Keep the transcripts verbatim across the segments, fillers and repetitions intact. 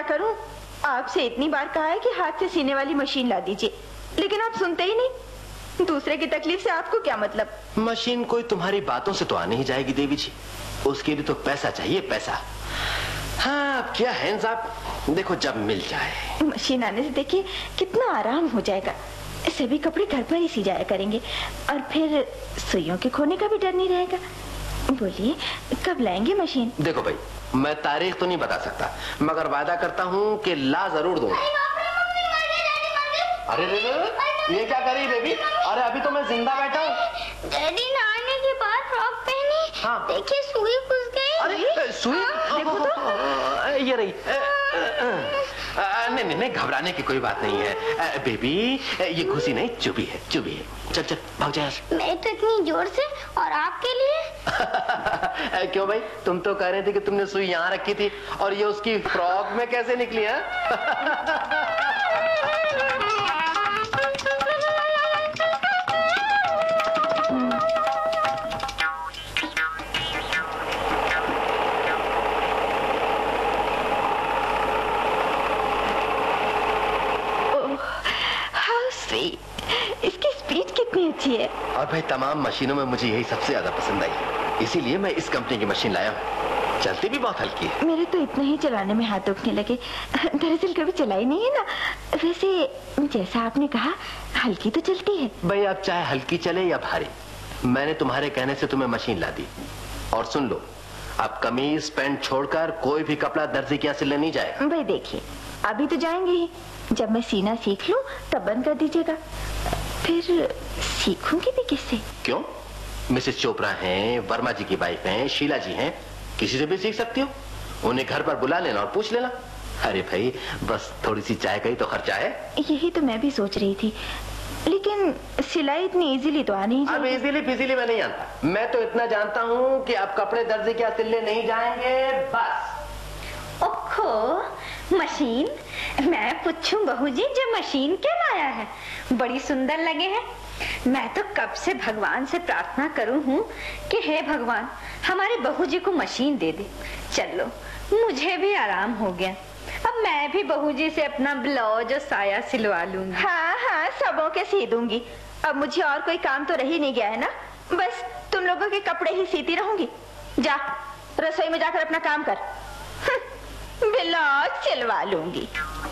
करूं? आपसे इतनी बार कहा है कि हाथ से सीने वाली मशीन ला दीजिए, लेकिन आप सुनते ही नहीं। दूसरे की तकलीफ से आपको क्या मतलब? मशीन कोई तुम्हारी बातों से तो आ नहीं जाएगी देवी जी, उसके लिए तो पैसा चाहिए, पैसा। हाँ क्या है साहब, देखो जब मिल जाए। मशीन आने से देखिए कितना आराम हो जाएगा। सभी कपड़े घर पर ही सी जाया करेंगे और फिर सुइयों के खोने का भी डर नहीं रहेगा। बोलिए कब लाएंगे मशीन? देखो भाई, मैं तारीख तो नहीं बता सकता, मगर वादा करता हूँ कि ला जरूर दूंगा। अरे रे रे, ये क्या करी बेबी? अरे अभी तो मैं जिंदा बैठा हूँ। डैडी नहाने के बाद फ्रॉक पहनी। हाँ। देखिए सुई घुस गई। अरे सुई? देखो तो। ये रही। नहीं नहीं नहीं, घबराने की कोई बात नहीं है बेबी, ये घुसी नहीं, चुभी है, चुभी है। चल चल भाग जा। मैं तो इतनी जोर से, और आपके लिए? क्यों भाई, तुम तो कह रहे थे कि तुमने सुई यहाँ रखी थी, और ये उसकी फ्रॉक में कैसे निकली है? इसकी स्पीड कितनी अच्छी है। और भाई तमाम मशीनों में मुझे यही सबसे ज्यादा पसंद आई, इसीलिए मैं इस कंपनी की मशीन लाया हूँ। चलती भी बहुत हल्की है। मेरे तो इतना ही चलाने में हाथ दुखने लगे, दरअसल कभी चलाई नहीं है ना। वैसे जैसा आपने कहा हल्की तो चलती है। भाई अब चाहे हल्की चले या भारी, मैंने तुम्हारे कहने से तुम्हें मशीन ला दी। और सुन लो, अब कमीज पैंट छोड़कर कोई भी कपड़ा दर्जी के यहाँ सिलने नहीं जाएगा। भाई देखिए, अभी तो जाएंगे ही, जब मैं सीना सीख लूं तब बंद कर दीजिएगा। फिर सीखूंगी भी किससे? क्यों, मिसेस चोपड़ा हैं, वर्मा जी की वाइफ हैं, शीला जी हैं, किसी से भी सीख सकती हो। उन्हें घर पर बुला लेना और पूछ लेना। अरे भाई बस थोड़ी सी चाय का ही तो खर्चा है। यही तो मैं भी सोच रही थी, लेकिन सिलाई इतनी इजीली तो आ नहीं अब इजीली फिजीली मैं नहीं जानता, मैं तो इतना जानता हूँ कि अब कपड़े दर्जी के यहाँ सिलने नहीं जाएंगे, बस। ओहो मशीन, मैं पूछूं बहू जी जो मशीन क्या लाया है, बड़ी सुंदर लगे हैं। मैं तो कब से भगवान से प्रार्थना करूं हूं कि हे भगवान हमारी बहू जी को मशीन दे दे। चलो मुझे भी आराम हो गया, अब मैं भी बहू जी से अपना ब्लाउज और साया सिलवा लूंगी। हाँ हाँ सबों के सी दूंगी। अब मुझे और कोई काम तो रह ही नहीं गया है ना, बस तुम लोगों के कपड़े ही सीती रहूंगी। जा रसोई में जाकर अपना काम कर, ब्लाउज सिलवा लूंगी।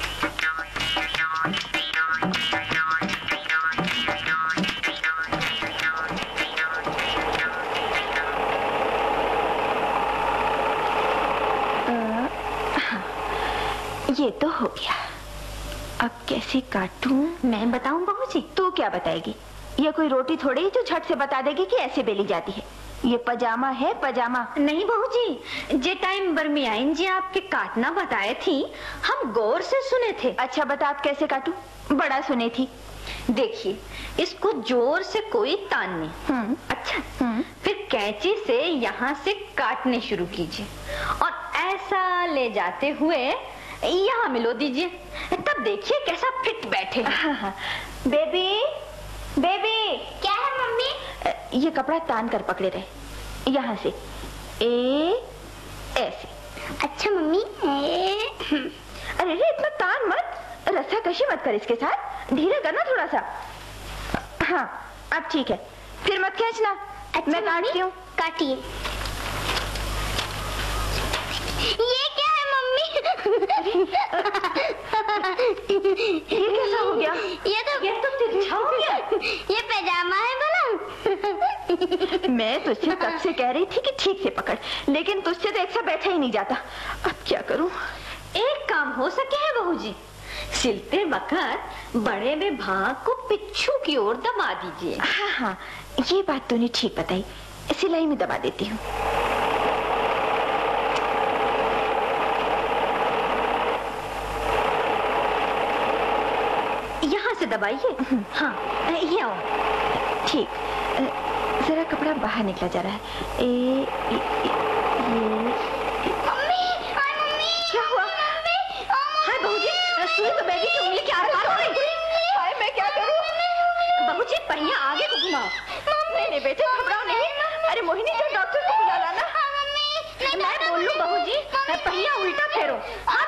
ये तो हो गया, अब कैसे काटूं? मैं बताऊं बहू जी? तू क्या बताएगी? ये कोई रोटी थोड़ी जो झट से बता देगी कि ऐसे बेली जाती है। ये पजामा है, पजामा। नहीं बहू जी, जे टाइम बरमियाइन जी आपके काटना बताए थी हम गौर से सुने थे। अच्छा बता आप कैसे काटूं? बड़ा सुने थी। देखिए इसको जोर से कोई तान नहीं। अच्छा, फिर कैंची से यहाँ से काटने शुरू कीजिए और ऐसा ले जाते हुए यहाँ मिलो दीजिए, तब देखिए कैसा फिट बैठे। हाँ हाँ। Baby baby. क्या है मम्मी? ये कपड़ा तान कर पकड़े रहे, यहाँ से ए ऐसे। अच्छा मम्मी। अरे रे इतना तान मत, रस्सा कशी मत कर इसके साथ, धीरे करना थोड़ा सा। हाँ अब ठीक है, फिर मत खींचना। अच्छा मैं काटती हूँ। काटिए। ये क्या है मम्मी? ये कैसा हो गया? ये तो ये तो तिरछा हो गया। ये पैजामा है भला। मैं तुझसे कब से कह रही थी कि ठीक से पकड़, लेकिन तुझसे तो एक सा बैठा ही नहीं जाता। अब क्या करूं? एक काम हो सके है बहू जी, सिलते वक्त बड़े में भाग को पिच्छू की ओर दबा दीजिए। हाँ हाँ ये बात तूने ठीक बताई, सिलाई में दबा देती हूँ। यहाँ से दबाइए। हाँ ये आओ। ठीक, जरा कपड़ा बाहर निकला जा रहा है। ए, ए, ए, ये मम्मी, हाय मम्मी। क्या हुआ? हाय बहू जी, सुई तो बैठी की उंगली के आसपास हो रही। हाय मैं क्या करूं? बहू जी पहिया आगे को घुमाओ। नहीं नहीं बेटे घबराओ नहीं। अरे मोहिनी जो डॉक्टर को बुला लाना। मम्मी मैं बोल लूं बहू जी, पहिया उल्टा फेरो।